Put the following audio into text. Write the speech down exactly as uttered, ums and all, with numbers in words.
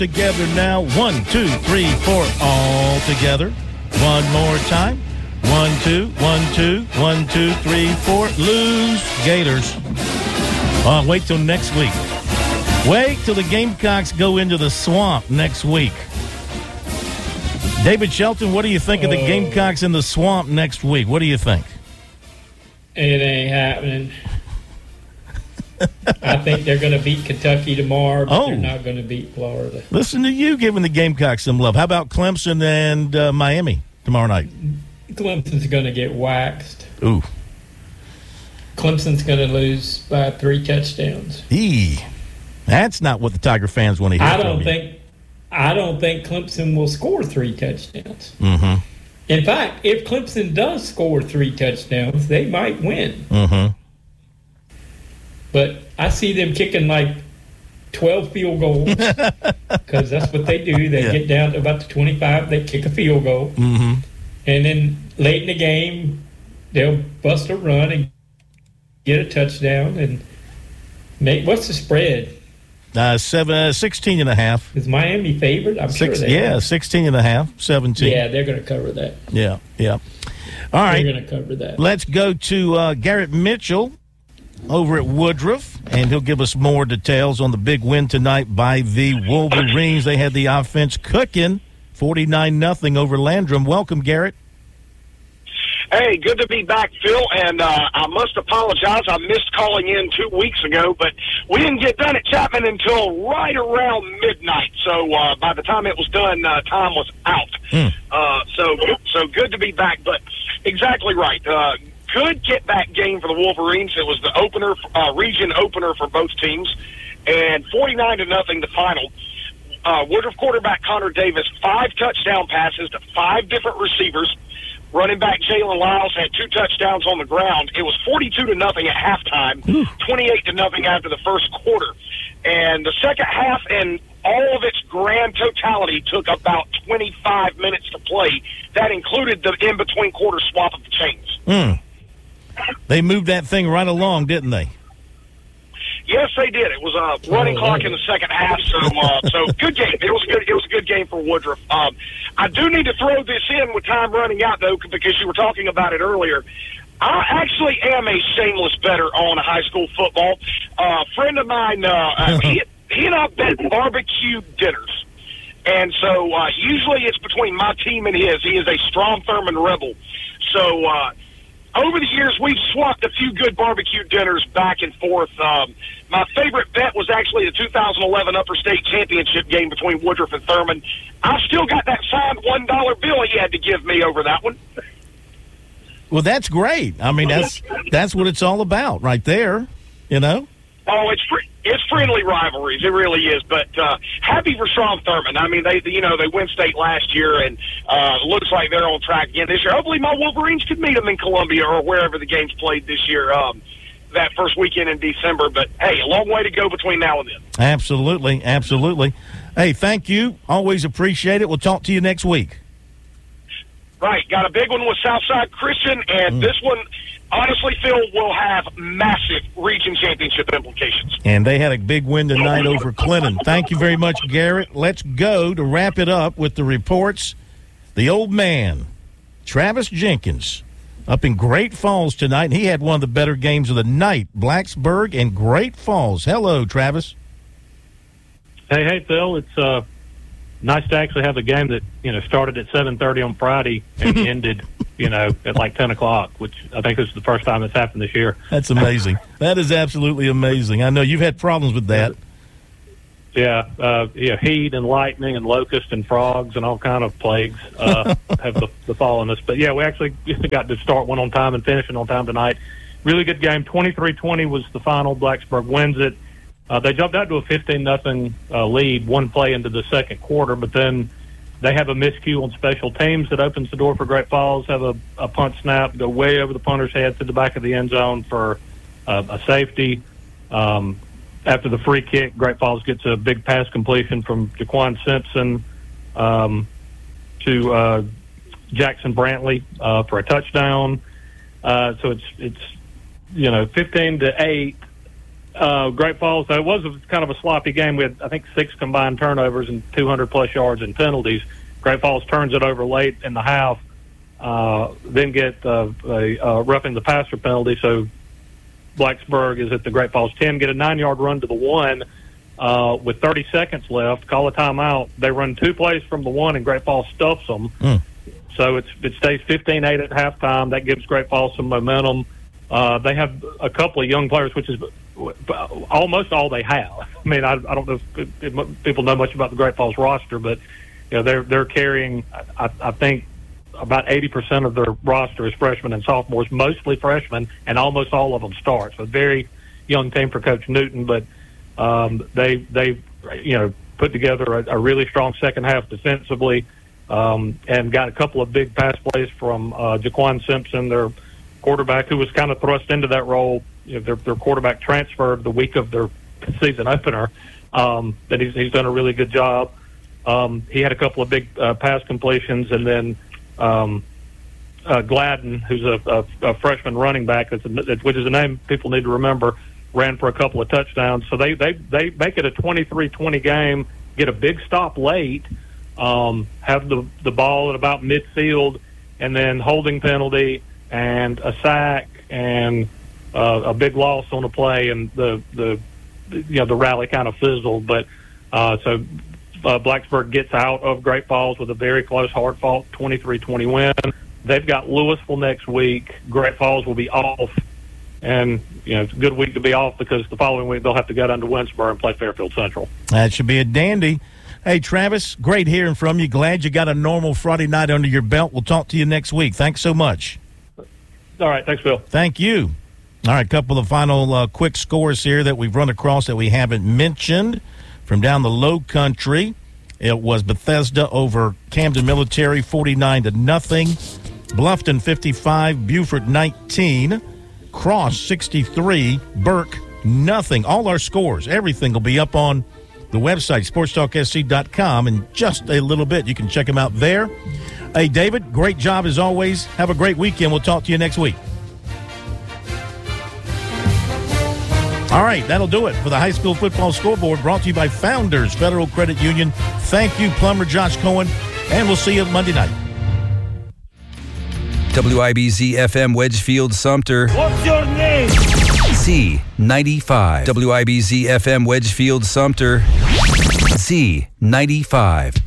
Together now. One, two, three, four. All together. One more time. One, two, one, two, one, two, three, four. Lose Gators. Uh, wait till next week. Wait till the Gamecocks go into the swamp next week. David Shelton, what do you think of the Gamecocks in the swamp next week? What do you think? It ain't happening. I think they're going to beat Kentucky tomorrow, but oh. they're not going to beat Florida. Listen to you giving the Gamecocks some love. How about Clemson and uh, Miami tomorrow night? Clemson's going to get waxed. Ooh. Clemson's going to lose by three touchdowns. Eee. That's not what the Tiger fans want to hear. I don't think I don't think Clemson will score three touchdowns. Mm-hmm. In fact, if Clemson does score three touchdowns, they might win. Mm-hmm. But I see them kicking like twelve field goals because that's what they do. They yeah. get down to about the twenty-five, they kick a field goal. Mm-hmm. And then late in the game, they'll bust a run and get a touchdown. And make what's the spread? Uh, seven, uh, sixteen and a half. Is Miami favored? I'm Six, sure they Yeah, are. sixteen and a half, seventeen. Yeah, they're going to cover that. Yeah, yeah. All right. They're going to cover that. Let's go to uh, Garrett Mitchell over at Woodruff, and he'll give us more details on the big win tonight by the Wolverines. They had the offense cooking, forty-nine nothing over Landrum. Welcome, Garrett. Hey, good to be back, Phil, and uh, I must apologize. I missed calling in two weeks ago, but we didn't get done at Chapman until right around midnight. So uh, by the time it was done, uh, time was out. Mm. Uh, so, so good to be back, but exactly right. Uh, good get-back game for the Wolverines. It was the opener, uh, region opener for both teams, and forty-nine to nothing the final. Uh, Woodruff quarterback Connor Davis, five touchdown passes to five different receivers. Running back Jalen Lyles had two touchdowns on the ground. It was forty-two to nothing at halftime, twenty-eight to nothing after the first quarter. And the second half and all of its grand totality took about twenty-five minutes to play. That included the in-between quarter swap of the chains. Mm. They moved that thing right along, didn't they? Yes, they did. It was a running oh, clock in the second half, so uh, so good game. It was good. It was a good game for Woodruff. Um, I do need to throw this in with time running out, though, because you were talking about it earlier. I actually am a shameless bettor on high school football. Uh, a friend of mine, uh, he, he and I bet barbecue dinners. And so uh, usually it's between my team and his. He is a Strom Thurmond Rebel. So uh, over the years, we've swapped a few good barbecue dinners back and forth. Um, my favorite bet was actually the two thousand eleven Upper State Championship game between Woodruff and Thurman. I still got that signed one dollar bill he had to give me over that one. Well, that's great. I mean, that's that's what it's all about right there, you know? Oh, it's fr- it's friendly rivalries. It really is. But uh, happy for Strom Thurmond. I mean, they you know they win state last year, and uh, looks like they're on track again this year. Hopefully, my Wolverines could meet them in Columbia or wherever the game's played this year. Um, that first weekend in December. But hey, a long way to go between now and then. Absolutely, absolutely. Hey, thank you. Always appreciate it. We'll talk to you next week. Right, got a big one with Southside Christian, and mm. this one, honestly, Phil, will have massive region championship implications. And they had a big win tonight over Clinton. Thank you very much, Garrett. Let's go to wrap it up with the reports. The old man, Travis Jenkins, up in Great Falls tonight, and he had one of the better games of the night, Blacksburg and Great Falls. Hello, Travis. Hey, hey, Phil. It's uh, nice to actually have a game that, you know, started at seven thirty on Friday and ended, you know, at like ten o'clock, which I think this is the first time it's happened this year. That's amazing. That is absolutely amazing. I know you've had problems with that. Yeah, uh, yeah, heat and lightning and locusts and frogs and all kind of plagues uh, have the, the fallen us. But, yeah, we actually got to start one on time and finish it on time tonight. Really good game. twenty-three twenty was the final. Blacksburg wins it. Uh, they jumped out to a fifteen nothing uh, lead one play into the second quarter, but then they have a miscue on special teams that opens the door for Great Falls, have a, a punt snap, go way over the punter's head to the back of the end zone for uh, a safety. Um, after the free kick, Great Falls gets a big pass completion from Jaquan Simpson um, to uh, Jackson Brantley uh, for a touchdown. Uh, so it's, it's you know, fifteen to eight. Uh, Great Falls, so it was a, kind of a sloppy game. We had, I think, six combined turnovers and two hundred plus yards and penalties. Great Falls turns it over late in the half, uh, then get uh, a uh, roughing the passer penalty. So Blacksburg is at the Great Falls ten, get a nine-yard run to the one uh, with thirty seconds left, call a timeout. They run two plays from the one, and Great Falls stuffs them. Mm. So it's, it stays fifteen eight at halftime. That gives Great Falls some momentum. Uh, they have a couple of young players, which is almost all they have. I mean, I, I don't know if, if people know much about the Great Falls roster, but you know they're they're carrying, I, I think, about eighty percent of their roster is freshmen and sophomores, mostly freshmen, and almost all of them start. So a very young team for Coach Newton, but um, they they you know put together a, a really strong second half defensively, um, and got a couple of big pass plays from uh, Jaquan Simpson, their quarterback, who was kind of thrust into that role. You know, their, their quarterback transferred the week of their season opener. Um, that he's, he's done a really good job. Um, he had a couple of big uh, pass completions, and then um, uh, Gladden, who's a, a, a freshman running back, that's a, which is a name people need to remember, ran for a couple of touchdowns. So they they, they make it a twenty-three twenty game, get a big stop late, um, have the, the ball at about midfield, and then holding penalty, and a sack, and uh, a big loss on a play, and the, the you know the rally kind of fizzled. But uh, so uh, Blacksburg gets out of Great Falls with a very close, hard-fought twenty-three twenty win. They've got Louisville next week. Great Falls will be off, and you know it's a good week to be off because the following week they'll have to go down to Winsboro and play Fairfield Central. That should be a dandy. Hey, Travis, great hearing from you. Glad you got a normal Friday night under your belt. We'll talk to you next week. Thanks so much. All right. Thanks, Phil. Thank you. All right, a couple of final uh, quick scores here that we've run across that we haven't mentioned from down the low country. It was Bethesda over Camden Military, forty-nine to nothing. Bluffton, fifty-five. Beaufort, nineteen. Cross, sixty-three. Burke, nothing. All our scores, everything will be up on the website, sports talk s c dot com, in just a little bit. You can check them out there. Hey, David, great job as always. Have a great weekend. We'll talk to you next week. All right, that'll do it for the high school football scoreboard, brought to you by Founders Federal Credit Union. Thank you, Plumber Josh Cohen, and we'll see you Monday night. W I B Z F M Wedgefield Sumter. What's your name? Z ninety-five. W I B Z F M Wedgefield Sumter. Z ninety-five.